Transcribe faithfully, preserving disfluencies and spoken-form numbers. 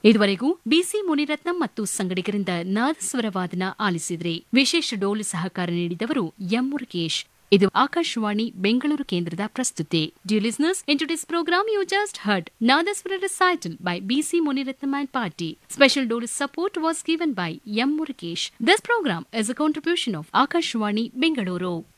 ಇದುವರೆಗೂ ಬಿಸಿ ಮುನಿರತ್ನಂ ಮತ್ತು ಸಂಗಡಿಗರಿಂದ ನಾದಸ್ವರ ವಾದನ ಆಲಿಸಿದ್ರಿ. ವಿಶೇಷ ಡೋಲು ಸಹಕಾರ ನೀಡಿದವರು ಎಂ ಮುರುಗೇಶ್. ಇದು ಆಕಾಶವಾಣಿ ಬೆಂಗಳೂರು ಕೇಂದ್ರದ ಪ್ರಸ್ತುತಿ. Dear listeners, in today's program you just heard Nadaswara recital by B C Muniratnam and Party. Special dolu support was given by M. Murugesh. This program is a contribution of Akashwani Bengaluru.